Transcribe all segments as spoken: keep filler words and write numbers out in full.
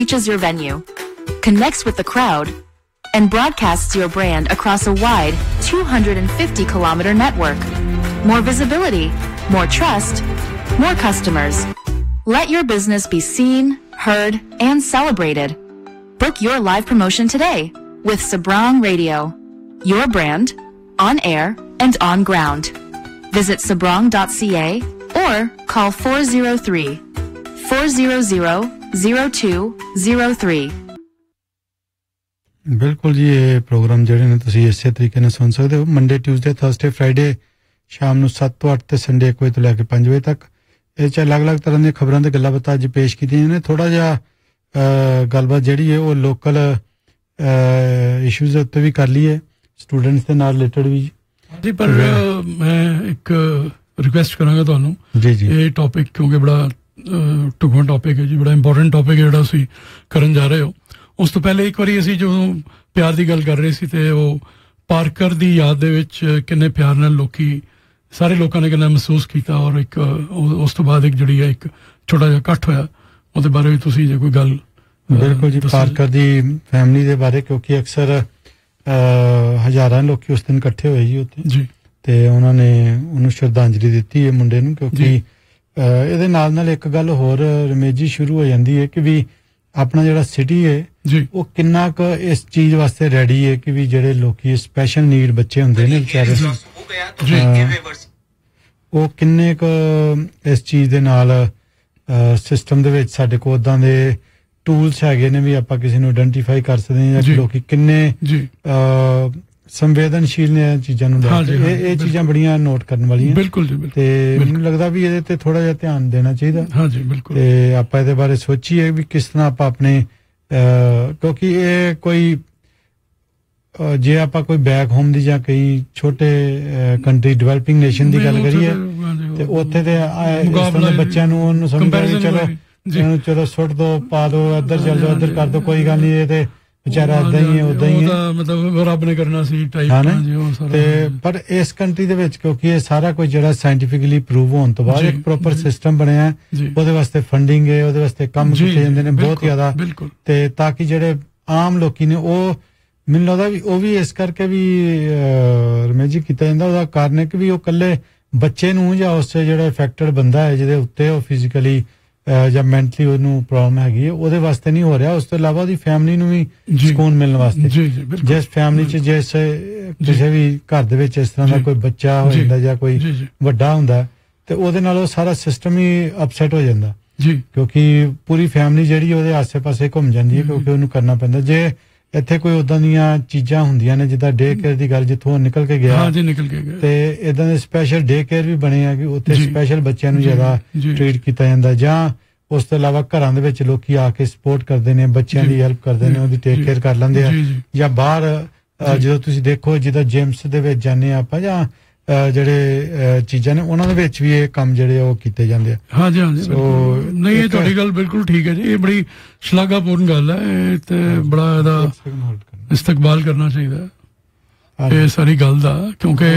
reaches your venue, connects with the crowd, and broadcasts your brand across a wide two hundred fifty kilometer network. More visibility, more trust, more customers. Let your business be seen, heard, and celebrated. Book your live promotion today with Sabrang Radio. Your brand, on air and on ground. Visit sabrang dot c a or call four zero three, four zero zero, zero two zero three. ਬਿਲਕੁਲ ਜੀ ਇਹ programme ਜਿਹੜੇ ਨੇ ਤੁਸੀਂ ਇਸੇ ਤਰੀਕੇ ਨਾਲ ਸੁਣ ਸਕਦੇ ਹੋ ਮੰਡੇ ਟਿਊਜ਼ਡੇ ਥਰਸਡੇ ਫਰਾਈਡੇ ਸ਼ਾਮ ਨੂੰ ਸੱਤ ਤੋਂ ਅੱਠ ਤੇ ਸੰਡੇ ਇੱਕ ਵਜੇ ਤੋਂ ਲੈ ਕੇ ਪੰਜ ਵਜੇ ਤੱਕ ਇਹ 'ਚ ਅਲੱਗ-ਅਲੱਗ ਤਰ੍ਹਾਂ ਦੀਆਂ ਖਬਰਾਂ ਤੇ ਗੱਲਾਂ ਬਾਤਾਂ ਅੱਜ ਪੇਸ਼ ਕੀਤੀਆਂ ਨੇ ਥੋੜਾ ਜਿਹਾ ਗੱਲਬਾਤ ਜਿਹੜੀ ਹੈ ਉਹ ਲੋਕਲ ਇਸ਼ੂਜ਼ ਉੱਤੇ ਵੀ ਕਰ ਲਈਏ ਸਟੂਡੈਂਟਸ ਦੇ ਨਾਲ ਰਿਲੇਟਡ ਵੀ ਜੀ ਪਰ ਮੈਂ ਇੱਕ ਰਿਕੁਐਸਟ ਕਰਾਂਗਾ ਤੁਹਾਨੂੰ ਜੀ ਜੀ ਇਹ ਟੌਪਿਕ ਕਿਉਂਕਿ ਬੜਾ ਢੁਕਵਾਂ ਟੌਪਿਕ ਹੈ ਜੀ ਬੜਾ ਇੰਪੋਰਟੈਂਟ ਟੌਪਿਕ ਹੈ ਜਿਹੜਾ ਤੁਸੀਂ ਕਰਨ ਜਾ ਰਹੇ ਹੋ ਉਸ ਤੋਂ ਪਹਿਲੇ ਇੱਕ ਵਾਰੀ ਅਸੀਂ ਜਦੋਂ ਪਿਆਰ ਦੀ ਗੱਲ ਕਰ ਰਹੇ ਸੀ ਤੇ ਉਹ ਪਾਰਕਰ ਦੀ ਯਾਦ ਦੇ ਵਿੱਚ ਕਿੰਨੇ ਪਿਆਰ ਨਾਲ ਲੋਕੀ ਸਾਰੇ ਲੋਕਾਂ ਨੇ ਕਿੰਨਾ ਮਹਿਸੂਸ ਕੀਤਾ ਔਰ ਇੱਕ ਉਸ ਤੋਂ ਬਾਅਦ ਇੱਕ ਜਿਹੜੀ ਹੈ ਇੱਕ ਛੋਟਾ ਜਿਹਾ ਇਕੱਠ ਹੋਇਆ ਉਹਦੇ ਬਾਰੇ ਵੀ ਤੁਸੀਂ ਜੇ ਕੋਈ ਗੱਲ ਬਿਲਕੁਲ ਜੀ ਪਾਰਕਰ ਦੀ ਫੈਮਿਲੀ ਦੇ ਬਾਰੇ ਕਿਉਂਕਿ ਅਕਸਰ ਹਜ਼ਾਰਾਂ ਲੋਕੀ ਉਸ ਦਿਨ ਇਕੱਠੇ ਹੋਏ ਜੀ ਉੱਥੇ ਜੀ ਤੇ ਉਹਨਾਂ ਨੇ ਉਹਨੂੰ ਸ਼ਰਧਾਂਜਲੀ ਦਿੱਤੀ ਹੈ ਮੁੰਡੇ ਨੂੰ ਕਿਉਂਕਿ ਇਹਦੇ ਨਾਲ ਨਾਲ ਇੱਕ ਗੱਲ ਹੋਰ ਰਮੇਜੀ ਸ਼ੁਰੂ ਹੋ ਜਾਂਦੀ ਹੈ ਕਿ ਵੀ ਆਪਣਾ ਜਿਹੜਾ ਸਿਟੀ ਹੈ ਜੀ ਉਹ ਕਿੰਨਾ ਕੁ ਇਸ ਚੀਜ਼ ਵਾਸਤੇ ਰੈਡੀ ਹੈ ਕਿ ਵੀ ਜਿਹੜੇ ਲੋਕੀ ਸਪੈਸ਼ਲ ਨੀਡ ਬੱਚੇ ਹੁੰਦੇ ਨੇ ਵਿਚਾਰੇ ਉਹ ਕਿੰਨੇ ਕੁ ਇਸ ਚੀਜ਼ ਦੇ ਨਾਲ ਸਿਸਟਮ ਦੇ ਵਿੱਚ ਸਾਡੇ ਕੋਲ ਉੱਦਾਂ ਦੇ ਟੂਲਸ ਹੈਗੇ ਨੇ ਵੀ ਆਪਾਂ ਕਿਸੇ ਨੂੰ ਆਇਡੈਂਟੀਫਾਈ ਕਰ ਸਕਦੇ ਹਾਂ ਜਾਂ ਲੋਕੀ ਕਿੰਨੇ ਸੰਵੇਦਨਸ਼ੀਲ ਨੇ ਚੀਜ਼ਾਂ ਨੂੰ ਲੈ ਕੇ ਇਹ ਇਹ ਚੀਜ਼ਾਂ ਬੜੀਆਂ ਨੋਟ ਕਰਨ ਵਾਲੀਆਂ ਬਿਲਕੁਲ ਜੀ ਤੇ ਮੈਨੂੰ ਲੱਗਦਾ ਵੀ ਇਹਦੇ ਤੇ ਥੋੜਾ ਜਿਹਾ ਧਿਆਨ ਦੇਣਾ ਚਾਹੀਦਾ ਹਾਂ ਜੀ ਬਿਲਕੁਲ ਤੇ ਆਪਾਂ ਇਹਦੇ ਬਾਰੇ ਸੋਚੀਏ ਵੀ ਕਿਸ ਤਰ੍ਹਾਂ ਆਪਾਂ ਆਪਣੇ ਕਿਉਂਕਿ ਇਹ ਕੋਈ ਜੇ ਆਪਾਂ ਕੋਈ ਬੈਕ ਹੋਮ ਦੀ ਜਾਂ ਕਈ ਛੋਟੇ ਕੰਟਰੀ ਡਿਵੈਲਪਿੰਗ ਨੇਸ਼ਨ ਦੀ ਗੱਲ ਕਰੀਏ ਤੇ ਉੱਥੇ ਤੇ ਇਸ ਤਰ੍ਹਾਂ ਦੇ ਬੱਚਿਆਂ ਨੂੰ ਉਹਨੂੰ ਸਮਝਦਾ ਵੀ ਚਲੋ ਇਹਨੂੰ ਚਲੋ ਸੁੱਟ ਦੋ ਪਾ ਦੋ ਇੱਧਰ ਚੱਲ ਜਾਓ ਇੱਧਰ ਕਰ ਦੋ ਕੋਈ ਗੱਲ ਨਹੀਂ ਇਹ ਤੇ ਵਿਚਾਰਾ ਏਦਾਂ ਹੀ ਹੈ ਉਦਾਂ ਹੀ ਹੈ ਮਤਲਬ ਰੱਬ ਨੇ ਕਰਨਾ ਸੀ ਟਾਈਪ ਤੇ ਪਰ ਇਸ ਕੰਟਰੀ ਦੇ ਵਿੱਚ ਕਿਉਂਕਿ ਇਹ ਸਾਰਾ ਕੁਝ ਜਿਹੜਾ ਸਾਇੰਟੀਫਿਕਲੀ ਪ੍ਰੂਵ ਹੋਣ ਤੋਂ ਬਾਅਦ ਇੱਕ ਪ੍ਰੋਪਰ ਸਿਸਟਮ ਬਣਿਆ ਉਹਦੇ ਵਾਸਤੇ ਫੰਡਿੰਗ ਹੈ ਉਹਦੇ ਵਾਸਤੇ ਕੰਮ ਕੀਤੇ ਜਾਂਦੇ ਨੇ ਬਹੁਤ ਜ਼ਿਆਦਾ ਤੇ ਤਾਂ ਕਿ ਜਿਹੜੇ ਆਮ ਲੋਕੀ ਨੇ ਉਹ ਮੈਨੂੰ ਲੱਗਦਾ ਵੀ ਉਹ ਵੀ ਇਸ ਕਰਕੇ ਵੀ ਰਮੇਸ਼ ਜੀ ਕੀਤਾ ਜਾਂਦਾ ਉਹਦਾ ਕਾਰਨ ਹੈ ਕਿ ਵੀ ਉਹ ਇਕੱਲੇ ਬੱਚੇ ਨੂੰ ਜਾਂ ਉਸ ਜਿਹੜਾ ਅਫੈਕਟਡ ਬੰਦਾ ਹੈ ਜਿਹਦੇ ਉੱਤੇ ਉਹ ਫਿਜ਼ੀਕਲੀ ਜਾਂ ਮੈਂਟਲੀ ਉਹਨੂੰ ਪ੍ਰੋਬਲਮ ਹੈਗੀ ਹੈ ਉਹਦੇ ਵਾਸਤੇ ਨਹੀਂ ਹੋ ਰਿਹਾ ਉਸ ਤੋਂ ਇਲਾਵਾ ਉਹਦੀ ਫੈਮਿਲੀ ਨੂੰ ਵੀ ਸਕੂਨ ਮਿਲਣ ਵਾਸਤੇ ਜਿਸ ਫੈਮਿਲੀ 'ਚ ਜਿਸ ਕਿਸੇ ਵੀ ਘਰ ਦੇ ਵਿੱਚ ਇਸ ਤਰ੍ਹਾਂ ਦਾ ਕੋਈ ਬੱਚਾ ਹੋ ਜਾਂਦਾ ਜਾਂ ਕੋਈ ਵੱਡਾ ਹੁੰਦਾ ਤੇ ਉਹਦੇ ਨਾਲ ਉਹ ਸਾਰਾ ਸਿਸਟਮ ਹੀ ਅਪਸੈਟ ਹੋ ਜਾਂਦਾ ਕਿਉਂਕਿ ਪੂਰੀ ਫੈਮਿਲੀ ਜਿਹੜੀ ਉਹਦੇ ਆਸੇ ਪਾਸੇ ਘੁੰਮ ਜਾਂਦੀ ਹੈ ਕਿਉਂਕਿ ਉਹਨੂੰ ਕਰਨਾ ਪੈਂਦਾ ਜੇ ਇੱਥੇ ਕੋਈ ਉਦਾਂ ਦੀਆਂ ਚੀਜ਼ਾਂ ਹੁੰਦੀਆਂ ਨੇ ਜਿੱਦਾਂ ਡੇ ਕੇਅਰ ਦੀ ਗੱਲ ਜਿੱਥੋਂ ਨਿਕਲ ਕੇ ਗਿਆ ਤੇ ਇਦਾਂ ਦੇ ਸਪੈਸ਼ਲ ਡੇ ਕੇਅਰ ਵੀ ਬਣੇ ਆ ਕਿ ਉੱਥੇ ਸਪੈਸ਼ਲ ਬੱਚਿਆਂ ਨੂੰ ਜ਼ਿਆਦਾ ਟ੍ਰੀਟ ਕੀਤਾ ਜਾਂਦਾ ਜਾਂ ਉਸ ਤੋਂ ਇਲਾਵਾ ਘਰਾਂ ਦੇ ਵਿੱਚ ਲੋਕੀ ਆ ਕੇ ਸਪੋਰਟ ਕਰਦੇ ਨੇ ਬੱਚਿਆਂ ਦੀ ਹੈਲਪ ਕਰਦੇ ਨੇ ਉਹਦੀ ਟੇਕ ਕੇਅਰ ਕਰ ਲੈਂਦੇ ਆ ਜਾਂ ਬਾਹਰ ਜਦੋਂ ਤੁਸੀਂ ਦੇਖੋ ਜਿੱਦਾਂ ਜਿਮਸ ਦੇ ਵਿੱਚ ਜਾਂਦੇ ਆਪਾਂ ਜਾਂ ਜਿਹੜੇ ਚੀਜ਼ਾਂ ਨੇ ਉਹਨਾਂ ਦੇ ਵਿੱਚ ਵੀ ਇਹ ਕੰਮ ਜਿਹੜੇ ਉਹ ਕੀਤੇ ਜਾਂਦੇ ਆ ਹਾਂਜੀ ਹਾਂਜੀ ਨਹੀਂ ਇਹ ਤੁਹਾਡੀ ਗੱਲ ਬਿਲਕੁਲ ਠੀਕ ਹੈ ਜੀ ਇਹ ਬੜੀ ਸ਼ਲਾਘਾਪੂਰਨ ਗੱਲ ਹੈ ਤੇ ਬੜਾ ਇਹਦਾ ਇਸਤਕਬਾਲ ਕਰਨਾ ਚਾਹੀਦਾ ਇਹ ਸਾਰੀ ਗੱਲ ਦਾ ਕਿਉਂਕਿ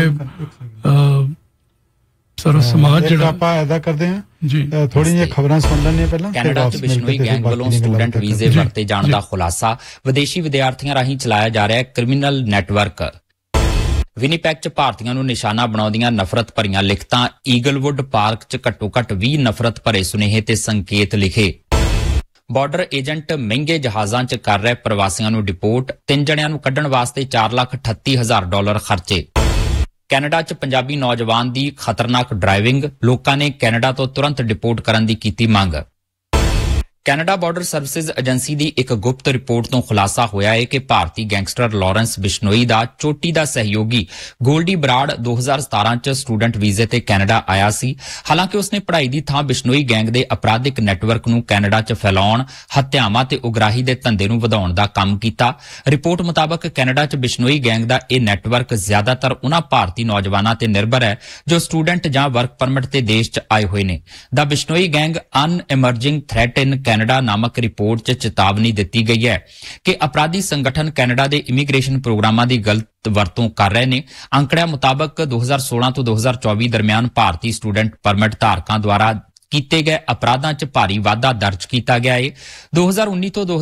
ਸਾਰਾ ਸਮਾਜ ਜਿਹੜਾ ਆਪਾਂ ਐਦਾ ਕਰਦੇ ਹਾਂ ਜੀ ਥੋੜੀ ਜਿਹੀ ਖਬਰਾਂ ਸੁਣ ਲੈਣੇ ਪਹਿਲਾਂ ਕੈਨੇਡਾ ਚ ਬਿਸ਼ਨੋਈ ਗੈਂਗ ਵੱਲੋਂ ਸਟੂਡੈਂਟ ਵੀਜ਼ੇ ਵਰਤੇ ਜਾਣ ਦਾ ਖੁਲਾਸਾ ਵਿਦੇਸ਼ੀ ਵਿਦਿਆਰਥੀਆਂ ਰਾਹੀਂ ਚਲਾਇਆ ਜਾ ਰਿਹਾ ਕ੍ਰਿਮੀਨਲ ਨੈਟਵਰਕ ਵਿਨੀਪੈਗ ਚ ਭਾਰਤੀਆਂ ਨੂੰ ਨਿਸ਼ਾਨਾ ਬਣਾਉਂਦੀਆਂ ਨਫ਼ਰਤ ਭਰੀਆਂ ਲਿਖਤਾਂ ਈਗਲਵੁੱਡ ਪਾਰਕ ਚ ਘੱਟੋ ਘੱਟ ਵੀਹ ਨਫ਼ਰਤ ਭਰੇ ਸੁਨੇਹੇ ਤੇ ਸੰਕੇਤ ਲਿਖੇ ਬਾਰਡਰ ਏਜੰਟ ਮਹਿੰਗੇ ਜਹਾਜ਼ਾਂ ਚ ਕਰ ਰਹੇ ਪ੍ਰਵਾਸੀਆਂ ਨੂੰ ਡਿਪੋਰਟ ਤਿੰਨ ਜਣਿਆਂ ਨੂੰ ਕੱਢਣ ਵਾਸਤੇ ਚਾਰ ਲੱਖ ਅਠੱਤੀ ਹਜ਼ਾਰ ਡਾਲਰ ਖਰਚੇ ਕੈਨੇਡਾ ਚ ਪੰਜਾਬੀ ਨੌਜਵਾਨ ਦੀ ਖਤਰਨਾਕ ਡਰਾਈਵਿੰਗ ਲੋਕਾਂ ਨੇ ਕੈਨੇਡਾ ਤੋਂ ਤੁਰੰਤ ਡਿਪੋਰਟ ਕਰਨ ਦੀ ਕੀਤੀ ਮੰਗ ਕੈਨੇਡਾ ਬਾਰਡਰ ਸਰਵਿਸਿਜ਼ ਏਜੰਸੀ ਦੀ ਇੱਕ ਗੁਪਤ ਰਿਪੋਰਟ ਤੋਂ ਖੁਲਾਸਾ ਹੋਇਆ ਹੈ ਕਿ ਭਾਰਤੀ ਗੈਂਗਸਟਰ ਲਾਰੈਂਸ ਬਿਸ਼ਨੋਈ ਦਾ ਚੋਟੀ ਦਾ ਸਹਿਯੋਗੀ ਗੋਲਡੀ ਬਰਾੜ ਦੋ ਹਜ਼ਾਰ ਸਤਾਰਾਂ ਚ ਸਟੂਡੈਂਟ ਵੀਜ਼ੇ ਤੇ ਕੈਨੇਡਾ ਆਇਆ ਸੀ ਹਾਲਾਂਕਿ ਉਸਨੇ ਪੜ੍ਹਾਈ ਦੀ ਥਾਂ ਬਿਸ਼ਨੋਈ ਗੈਂਗ ਦੇ ਅਪਰਾਧਿਕ ਨੈਟਵਰਕ ਨੂੰ ਕੈਨੇਡਾ ਚ ਫੈਲਾਉਣ ਹੱਤਿਆਵਾਂ ਤੇ ਉਗਰਾਹੀ ਦੇ ਧੰਦੇ ਨੂੰ ਵਧਾਉਣ ਦਾ ਕੰਮ ਕੀਤਾ ਰਿਪੋਰਟ ਮੁਤਾਬਕ ਕੈਨੇਡਾ ਚ ਬਿਸ਼ਨੋਈ ਗੈਂਗ ਦਾ ਇਹ ਨੈਟਵਰਕ ਜ਼ਿਆਦਾਤਰ ਉਹਨਾਂ ਭਾਰਤੀ ਨੌਜਵਾਨਾਂ ਤੇ ਨਿਰਭਰ ਹੈ ਜੋ ਸਟੂਡੈਂਟ ਜਾਂ ਵਰਕ ਪਰਮਿਟ ਤੇ ਦੇਸ਼ ਚ ਆਏ ਹੋਏ ਨੇ ਦਾ Bishnoi gang an emerging threat in Canada ਨਾਮਕ ਰਿਪੋਰਟ 'ਚ ਚੇਤਾਵਨੀ ਦਿੱਤੀ ਗਈ ਹੈ ਕਿ ਅਪਰਾਧੀ ਸੰਗਠਨ ਕੈਨੇਡਾ ਦੇ ਇਮੀਗ੍ਰੇਸ਼ਨ ਪ੍ਰੋਗਰਾਮਾਂ ਦੀ ਗਲਤ ਵਰਤੋਂ ਕਰ ਰਹੇ ਨੇ ਅੰਕੜਿਆਂ ਮੁਤਾਬਕ ਦੋ ਹਜ਼ਾਰ ਸੋਲਾਂ ਤੋਂ ਦੋ ਹਜ਼ਾਰ ਚੌਵੀ ਦਰਮਿਆਨ ਭਾਰਤੀ ਸਟੂਡੈਂਟ ਪਰਮਿਟ ਧਾਰਕਾਂ ਦੁਆਰਾ ਕੀਤੇ ਗਏ ਅਪਰਾਧਾਂ 'ਚ ਭਾਰੀ ਵਾਧਾ ਦਰਜ ਕੀਤਾ ਗਿਆ ਹੈ ਦੋ ਹਜ਼ਾਰ ਉੱਨੀ ਤੋਂ